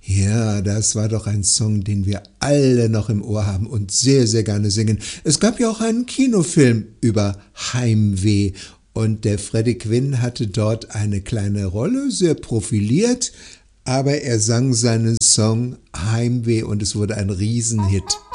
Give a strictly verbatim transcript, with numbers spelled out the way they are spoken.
Ja, das war doch ein Song, den wir alle noch im Ohr haben und sehr, sehr gerne singen. Es gab ja auch einen Kinofilm über Heimweh und der Freddie Quinn hatte dort eine kleine Rolle, sehr profiliert, aber er sang seinen Song Heimweh und es wurde ein Riesenhit.